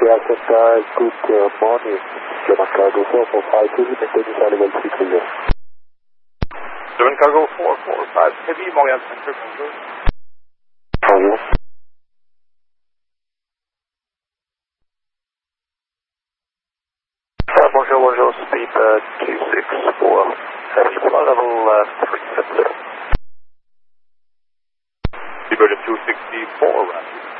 Yes, and good morning. German Cargo 4452, maintenance level 330. German Cargo 445 Heavy, Montreal Center, bonjour. Bonjour. Bonjour, speed 264, heavy, flight level 370. Seabird 264, rapid.